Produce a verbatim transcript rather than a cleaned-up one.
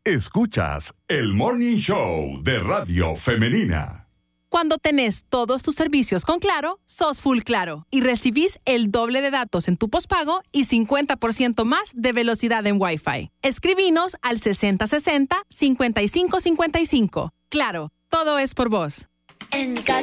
Escuchas el Morning Show de Radio Femenina. Cuando tenés todos tus servicios con Claro, sos full Claro y recibís el doble de datos en tu pospago y cincuenta por ciento más de velocidad en Wi-Fi. Escribinos al sesenta sesenta cincuenta y cinco cincuenta y cinco. Claro, todo es por vos. En mi casa